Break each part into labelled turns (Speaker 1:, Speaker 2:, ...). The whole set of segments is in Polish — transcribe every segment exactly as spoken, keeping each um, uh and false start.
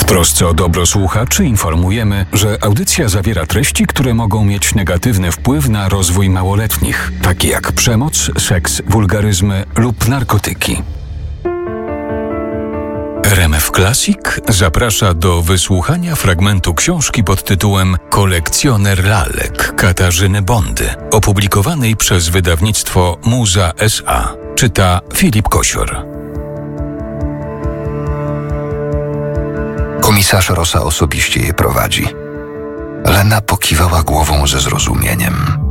Speaker 1: trosce o dobro słuchaczy informujemy, że audycja zawiera treści, które mogą mieć negatywny wpływ na rozwój małoletnich, takie jak przemoc, seks, wulgaryzmy lub narkotyki. R M F Classic zaprasza do wysłuchania fragmentu książki pod tytułem Kolekcjoner lalek Katarzyny Bondy, opublikowanej przez wydawnictwo Muza S A. Czyta Filip Kosior.
Speaker 2: Komisarz Rosa osobiście je prowadzi. Lena pokiwała głową ze zrozumieniem.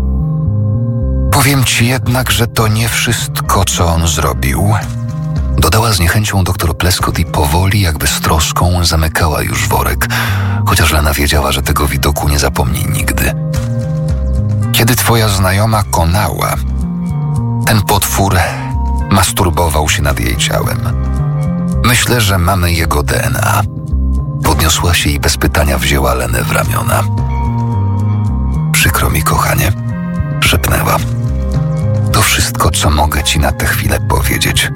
Speaker 2: Powiem ci jednak, że to nie wszystko, co on zrobił. Dodała z niechęcią doktor Pleskot i powoli, jakby z troską, zamykała już worek, chociaż Lena wiedziała, że tego widoku nie zapomni nigdy. Kiedy twoja znajoma konała, ten potwór masturbował się nad jej ciałem. Myślę, że mamy jego D N A. Podniosła się i bez pytania wzięła Lenę w ramiona. Przykro mi, kochanie, szepnęła. To wszystko, co mogę ci na tę chwilę powiedzieć.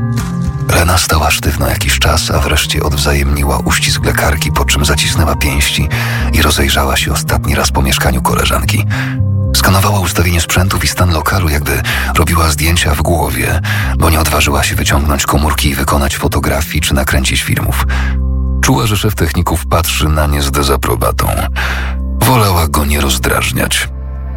Speaker 2: Lena stała sztywno jakiś czas, a wreszcie odwzajemniła uścisk lekarki, po czym zacisnęła pięści i rozejrzała się ostatni raz po mieszkaniu koleżanki. Skanowała ustawienie sprzętów i stan lokalu, jakby robiła zdjęcia w głowie, bo nie odważyła się wyciągnąć komórki i wykonać fotografii czy nakręcić filmów. Czuła, że szef techników patrzy na nie z dezaprobatą. Wolała go nie rozdrażniać.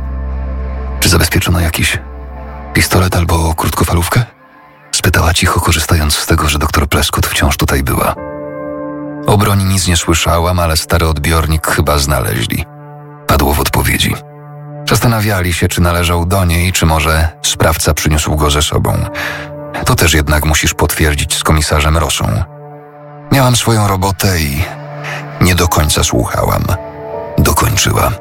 Speaker 2: Czy zabezpieczono jakiś pistolet albo krótkofalówkę? Spytała cicho, korzystając z tego, że doktor Pleskot wciąż tutaj była. O broni nic nie słyszałam, ale stary odbiornik chyba znaleźli. Padło w odpowiedzi. Zastanawiali się, czy należał do niej, czy może sprawca przyniósł go ze sobą. To też jednak musisz potwierdzić z komisarzem Rosą. Miałam swoją robotę i nie do końca słuchałam. Dokończyła.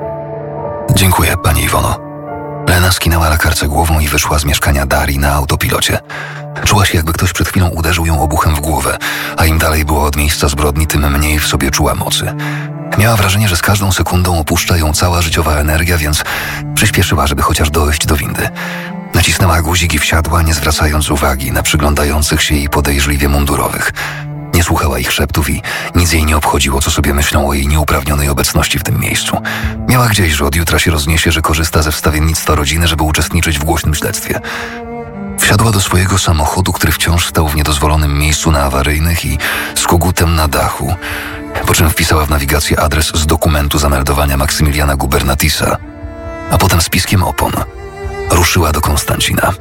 Speaker 2: Dziękuję, pani Iwono. Lena skinęła lekarce głową i wyszła z mieszkania Darii na autopilocie. Czuła się, jakby ktoś przed chwilą uderzył ją obuchem w głowę, a im dalej było od miejsca zbrodni, tym mniej w sobie czuła mocy. Miała wrażenie, że z każdą sekundą opuszcza ją cała życiowa energia, więc przyspieszyła, żeby chociaż dojść do windy. Nacisnęła guzik i wsiadła, nie zwracając uwagi na przyglądających się jej podejrzliwie mundurowych. Nie słuchała ich szeptów i nic jej nie obchodziło, co sobie myślą o jej nieuprawnionej obecności w tym miejscu. Miała gdzieś, że od jutra się rozniesie, że korzysta ze wstawiennictwa rodziny, żeby uczestniczyć w głośnym śledztwie. Wsiadła do swojego samochodu, który wciąż stał w niedozwolonym miejscu na awaryjnych i z kogutem na dachu, po czym wpisała w nawigację adres z dokumentu zameldowania Maksymiliana Gubernatisa, a potem z piskiem opon ruszyła do Konstancina.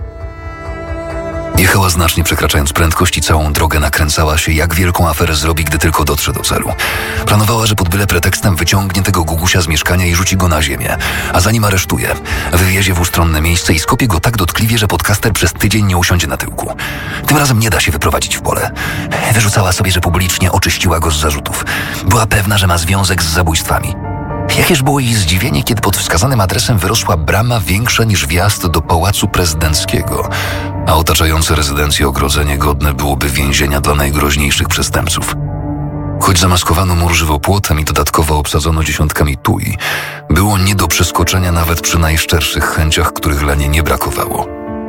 Speaker 2: Jechała znacznie przekraczając prędkość i całą drogę nakręcała się, jak wielką aferę zrobi, gdy tylko dotrze do celu. Planowała, że pod byle pretekstem wyciągnie tego Gugusia z mieszkania i rzuci go na ziemię, a zanim aresztuje, wywiezie w ustronne miejsce i skopie go tak dotkliwie, że podcaster przez tydzień nie usiądzie na tyłku. Tym razem nie da się wyprowadzić w pole. Wyrzucała sobie, że publicznie oczyściła go z zarzutów. Była pewna, że ma związek z zabójstwami. Jakież było jej zdziwienie, kiedy pod wskazanym adresem wyrosła brama większa niż wjazd do Pałacu Prezydenckiego, a otaczające rezydencję ogrodzenie godne byłoby więzienia dla najgroźniejszych przestępców. Choć zamaskowano mur żywopłotem i dodatkowo obsadzono dziesiątkami tui, było nie do przeskoczenia nawet przy najszczerszych chęciach, których Lenie nie brakowało.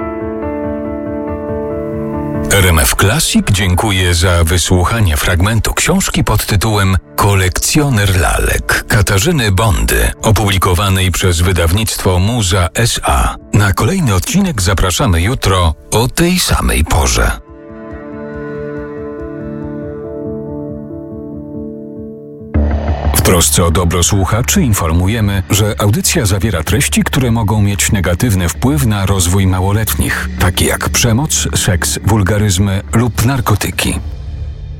Speaker 1: R M F Classic dziękuję za wysłuchanie fragmentu książki pod tytułem Kolekcjoner lalek Katarzyny Bondy, opublikowanej przez wydawnictwo Muza S A. Na kolejny odcinek zapraszamy jutro o tej samej porze. W trosce o dobro słuchaczy informujemy, że audycja zawiera treści, które mogą mieć negatywny wpływ na rozwój małoletnich, takie jak przemoc, seks, wulgaryzmy lub narkotyki.